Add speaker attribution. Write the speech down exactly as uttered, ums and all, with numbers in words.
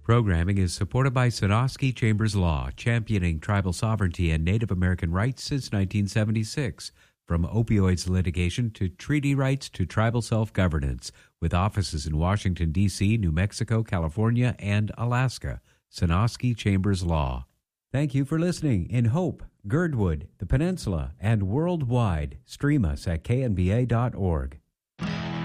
Speaker 1: Programming is supported by Sonosky Chambers Law, championing tribal sovereignty and Native American rights since nineteen seventy-six. From opioids litigation to treaty rights to tribal self-governance, with offices in Washington, D C, New Mexico, California, and Alaska. Sonosky Chambers Law. Thank you for listening in Hope, Girdwood, the Peninsula, and worldwide. Stream us at K N B A dot org.